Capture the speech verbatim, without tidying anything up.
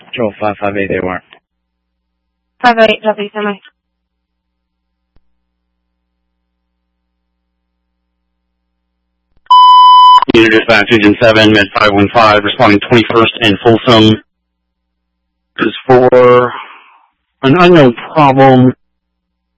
Control five five eight, they were. five eight, W, semi. Unit dispatch, Region seven, Med five one five, responding twenty-first and Folsom. This is for an unknown problem